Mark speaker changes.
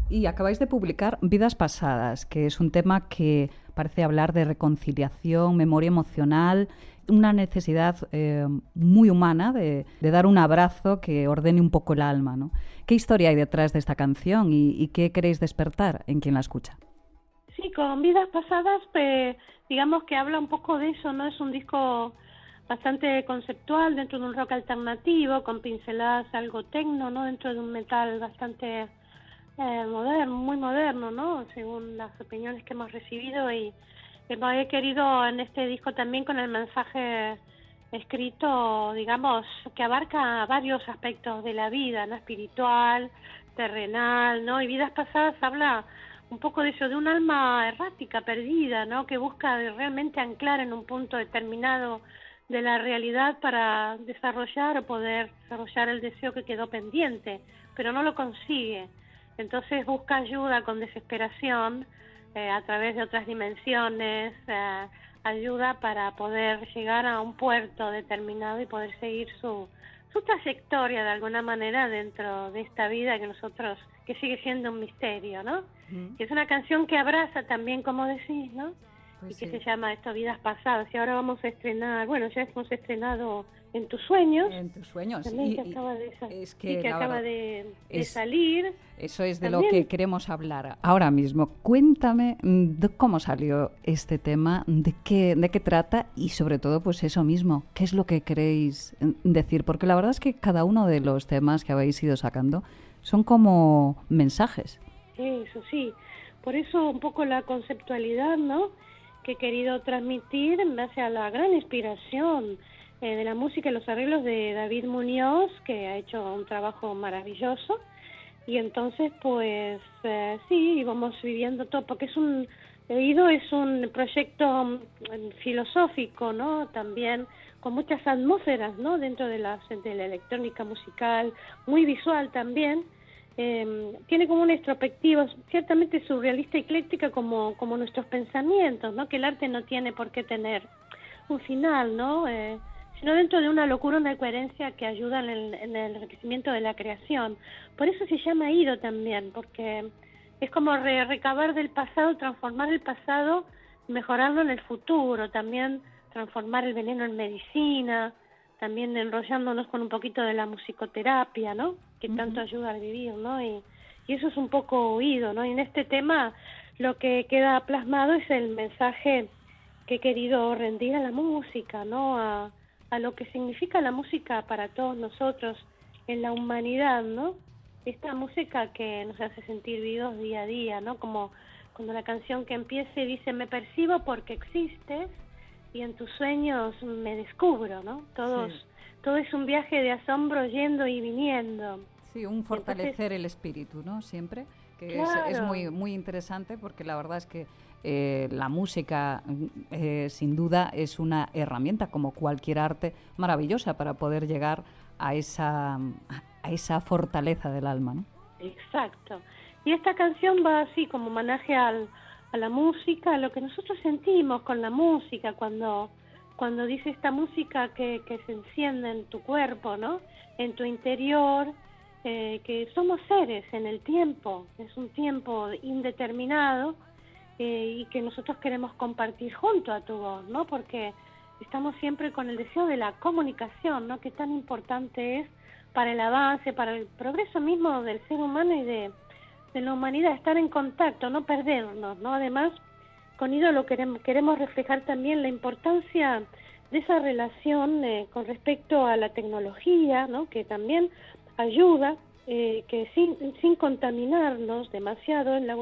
Speaker 1: Y acabáis de publicar Vidas Pasadas, que es un tema que parece hablar de reconciliación, memoria emocional, una necesidad muy humana de dar un abrazo que ordene un poco el alma, ¿no? ¿Qué historia hay detrás de esta canción y qué queréis despertar en quien la escucha?
Speaker 2: Sí, con Vidas Pasadas, digamos que habla un poco de eso, ¿no? Es un disco bastante conceptual dentro de un rock alternativo, con pinceladas algo tecno, ¿no? Dentro de un metal bastante moderno, muy moderno, ¿no? Según las opiniones que hemos recibido y he querido en este disco también con el mensaje escrito, digamos, que abarca varios aspectos de la vida, ¿no? Espiritual, terrenal, ¿no? Y Vidas Pasadas habla un poco de eso, de un alma errática, perdida, ¿no? Que busca realmente anclar en un punto determinado de la realidad para desarrollar o poder desarrollar el deseo que quedó pendiente, pero no lo consigue. Entonces busca ayuda con desesperación a través de otras dimensiones, ayuda para poder llegar a un puerto determinado y poder seguir su trayectoria de alguna manera dentro de esta vida que sigue siendo un misterio, ¿no? Que es una canción que abraza también, como decís, ¿no?
Speaker 1: Pues
Speaker 2: Y que
Speaker 1: sí.
Speaker 2: se llama esto Vidas Pasadas. Y ahora vamos a estrenar, bueno, ya hemos estrenado En tus sueños,
Speaker 1: En tus sueños.
Speaker 2: también que acaba de
Speaker 1: Es
Speaker 2: sí,
Speaker 1: que
Speaker 2: que
Speaker 1: la
Speaker 2: acaba
Speaker 1: verdad
Speaker 2: de
Speaker 1: es
Speaker 2: salir.
Speaker 1: eso es de lo que
Speaker 2: También
Speaker 1: queremos hablar ahora mismo. Cuéntame de cómo salió este tema, de qué trata y sobre todo pues eso mismo, qué es lo que queréis decir, porque la verdad es que cada uno de los temas que habéis ido sacando son como mensajes.
Speaker 2: eso sí, por eso un poco la conceptualidad, ¿no? Que he querido transmitir en base a la gran inspiración de la música y los arreglos de David Muñoz, que ha hecho un trabajo maravilloso. Y entonces, pues, sí, vamos viviendo todo, porque Oído es un proyecto filosófico, ¿no? También con muchas atmósferas, ¿no? Dentro de la electrónica musical, muy visual también. Tiene como una introspectiva, ciertamente surrealista y ecléctica como nuestros pensamientos, ¿no? Que el arte no tiene por qué tener un final, ¿no? Sino dentro de una locura, una coherencia que ayuda en el enriquecimiento de la creación. Por eso se llama Ido también, porque es como recabar del pasado, transformar el pasado, mejorarlo en el futuro, también transformar el veneno en medicina, también enrollándonos con un poquito de la musicoterapia, ¿no? Que tanto ayuda a vivir, ¿no? Y eso es un poco oído, ¿no? Y en este tema lo que queda plasmado es el mensaje que he querido rendir a la música, ¿no? A lo que significa la música para todos nosotros en la humanidad, ¿no? Esta música que nos hace sentir vivos día a día, ¿no? Como cuando la canción que empiece dice, me percibo porque existes y en tus sueños me descubro, ¿no?
Speaker 1: Sí.
Speaker 2: Todo es un viaje de asombro yendo y viniendo.
Speaker 1: Sí, un
Speaker 2: Y entonces,
Speaker 1: fortalecer el espíritu, ¿no? Siempre, que es
Speaker 2: claro,
Speaker 1: muy interesante porque la verdad es que la música sin duda es una herramienta como cualquier arte maravillosa para poder llegar a esa fortaleza del alma, ¿no?
Speaker 2: exacto. Y esta canción va así como homenaje a la música, a lo que nosotros sentimos con la música, cuando dice esta música que se enciende en tu cuerpo, ¿no? En tu interior, que somos seres en el tiempo, es un tiempo indeterminado y que nosotros queremos compartir junto a tu voz, ¿no? Porque estamos siempre con el deseo de la comunicación, ¿no? Que tan importante es para el avance, para el progreso mismo del ser humano y de la humanidad, estar en contacto, no perdernos, ¿no? Además, con ídolo queremos reflejar también la importancia de esa relación con respecto a la tecnología, ¿no? Que también ayuda, que sin contaminarnos demasiado en la